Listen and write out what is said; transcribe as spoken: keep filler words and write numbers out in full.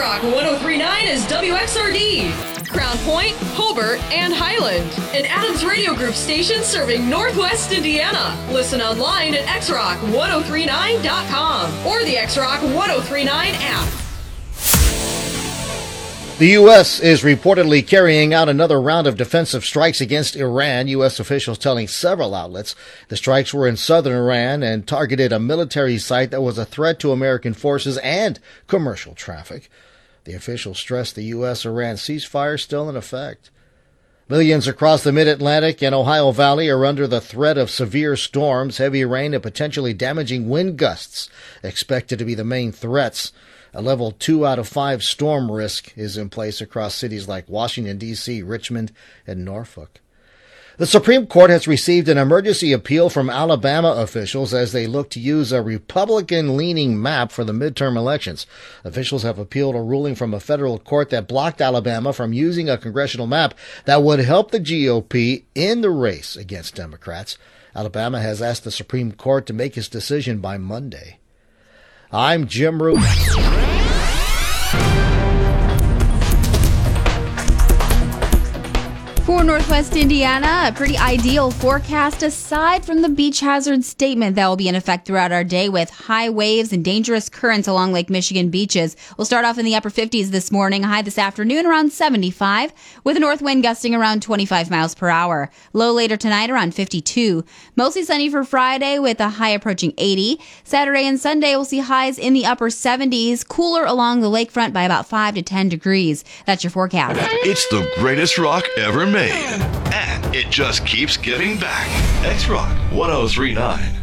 X-Rock one oh three point nine is W X R D, Crown Point, Hobart, and Highland. An Adams Radio Group station serving Northwest Indiana. Listen online at x rock one oh three nine dot com or the X-Rock one oh three nine app. The U S is reportedly carrying out another round of defensive strikes against Iran, U S officials telling several outlets. The strikes were in southern Iran and targeted a military site that was a threat to American forces and commercial traffic. The officials stressed the U S-Iran ceasefire still in effect. Millions across the Mid-Atlantic and Ohio Valley are under the threat of severe storms, heavy rain, and potentially damaging wind gusts expected to be the main threats. A level two out of five storm risk is in place across cities like Washington, D C, Richmond, and Norfolk. The Supreme Court has received an emergency appeal from Alabama officials as they look to use a Republican-leaning map for the midterm elections. Officials have appealed a ruling from a federal court that blocked Alabama from using a congressional map that would help the G O P in the race against Democrats. Alabama has asked the Supreme Court to make its decision by Monday. I'm Jim Root. For Northwest Indiana, a pretty ideal forecast aside from the beach hazard statement that will be in effect throughout our day with high waves and dangerous currents along Lake Michigan beaches. We'll start off in the upper fifties this morning, high this afternoon around seventy-five, with a north wind gusting around twenty-five miles per hour. Low later tonight around fifty-two. Mostly sunny for Friday with a high approaching eighty. Saturday and Sunday we'll see highs in the upper seventies, cooler along the lakefront by about five to ten degrees. That's your forecast. It's the greatest rock ever made. And it just keeps giving back. X-Rock one oh three point nine.